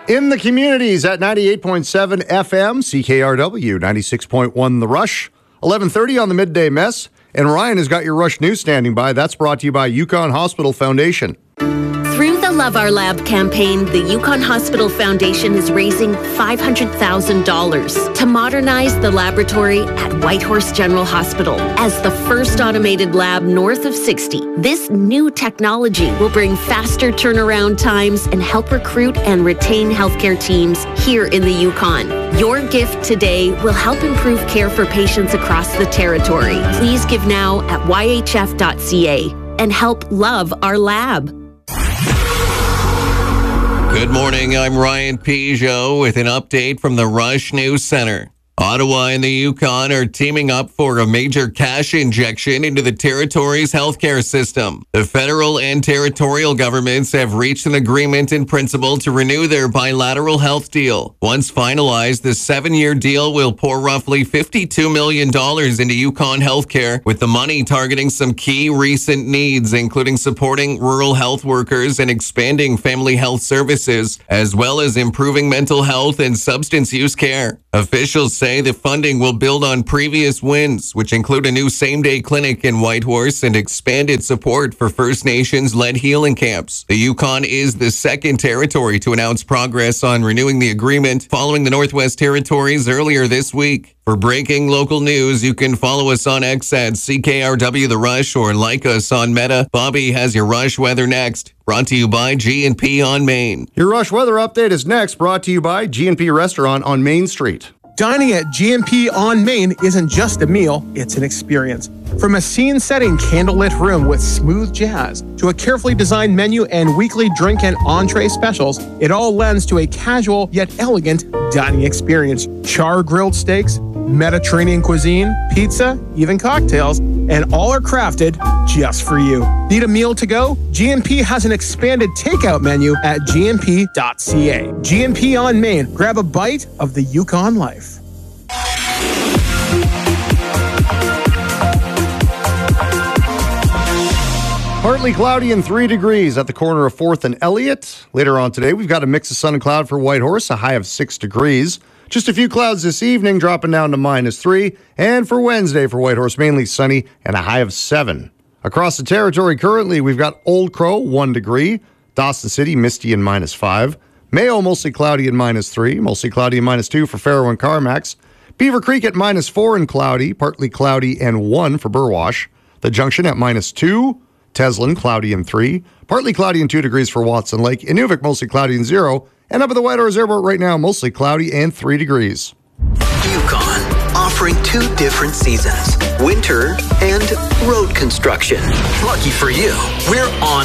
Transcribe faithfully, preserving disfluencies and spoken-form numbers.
In the communities at ninety-eight point seven F M, C K R W, ninety-six point one The Rush, eleven thirty on the Midday Mess. And Ryan has got your Rush News standing by. That's brought to you by Yukon Hospital Foundation. Through the Love Our Lab campaign, the Yukon Hospital Foundation is raising five hundred thousand dollars to modernize the laboratory at Whitehorse General Hospital. As the first automated lab north of sixty, this new technology will bring faster turnaround times and help recruit and retain healthcare teams here in the Yukon. Your gift today will help improve care for patients across the territory. Please give now at y h f dot c a and help love our lab. Good morning, I'm Ryan Peugeot with an update from the Rush News Center. Ottawa and the Yukon are teaming up for a major cash injection into the territory's healthcare system. The federal and territorial governments have reached an agreement in principle to renew their bilateral health deal. Once finalized, the seven-year deal will pour roughly fifty-two million dollars into Yukon healthcare, with the money targeting some key recent needs, including supporting rural health workers and expanding family health services, as well as improving mental health and substance use care. Officials say the funding will build on previous wins, which include a new same-day clinic in Whitehorse and expanded support for First Nations-led healing camps. The Yukon is the second territory to announce progress on renewing the agreement, following the Northwest Territories earlier this week. For breaking local news, you can follow us on X at C K R W The Rush or like us on Meta. Bobby has your Rush weather next. Brought to you by G and P on Main. Your Rush weather update is next, brought to you by G and P Restaurant on Main Street. Dining at G and P on Main isn't just a meal, it's an experience. From a scene-setting candlelit room with smooth jazz to a carefully designed menu and weekly drink and entree specials, it all lends to a casual yet elegant dining experience. Char-grilled steaks, Mediterranean cuisine, pizza, even cocktails, and all are crafted just for you. Need a meal to go? G and P has an expanded takeout menu at g n p dot c a. G and P on Main. Grab a bite of the Yukon life. Partly cloudy and three degrees at the corner of fourth and Elliott. Later on today, we've got a mix of sun and cloud for Whitehorse, a high of six degrees. Just a few clouds this evening, dropping down to minus three. And for Wednesday for Whitehorse, mainly sunny and a high of seven. Across the territory currently, we've got Old Crow, one degree. Dawson City, misty and minus five. Mayo, mostly cloudy and minus three. Mostly cloudy and minus two for Faro and Carmax. Beaver Creek at minus four and cloudy. Partly cloudy and one for Burwash. The Junction at minus two. Teslin, cloudy and three. Partly cloudy and two degrees for Watson Lake. Inuvik, mostly cloudy and zero. And up at the Whitehorse Airport right now, mostly cloudy and three degrees. Yukon, offering two different seasons, winter and road construction. Lucky for you, we're on